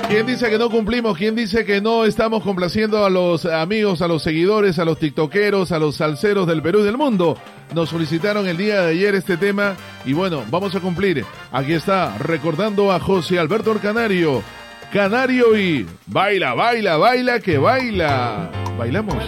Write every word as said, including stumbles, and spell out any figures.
¿Quién dice que no cumplimos? ¿Quién dice que no estamos complaciendo a los amigos, a los seguidores, a los tiktokeros, a los salseros del Perú y del mundo? Nos solicitaron el día de ayer este tema y bueno, vamos a cumplir. Aquí está, recordando a José Alberto el Canario. Canario y baila, baila, baila, que baila. Bailamos.